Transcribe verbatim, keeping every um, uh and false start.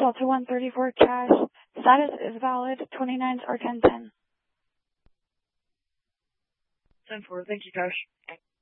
Delta one thirty-four cash. Status is valid. twenty-nines are ten ten. ten four, thank you, Cash.